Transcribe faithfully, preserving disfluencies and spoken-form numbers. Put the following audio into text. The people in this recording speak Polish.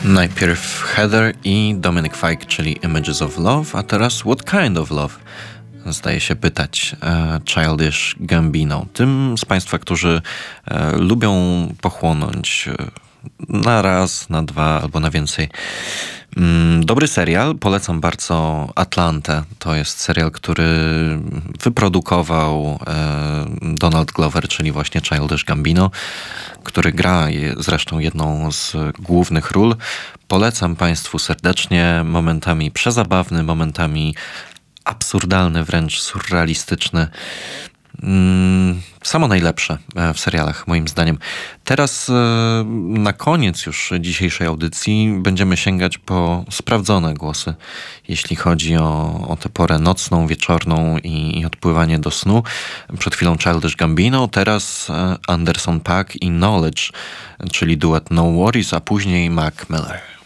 Najpierw Heather i Dominic Fike, czyli Images of Love, a teraz What Kind of Love? Zdaje się pytać e, Childish Gambino. Tym z Państwa, którzy e, lubią pochłonąć e, na raz, na dwa albo na więcej mm, dobry serial. Polecam bardzo Atlantę. To jest serial, który wyprodukował e, Donald Glover, czyli właśnie Childish Gambino, który gra je, zresztą jedną z głównych ról. Polecam Państwu serdecznie. Momentami przezabawny, momentami absurdalny, wręcz surrealistyczny. Samo najlepsze w serialach, moim zdaniem. Teraz na koniec już dzisiejszej audycji będziemy sięgać po sprawdzone głosy, jeśli chodzi o, o tę porę nocną, wieczorną i, i odpływanie do snu. Przed chwilą Childish Gambino, teraz Anderson .Paak i Knowledge, czyli duet No Worries, a później Mac Miller.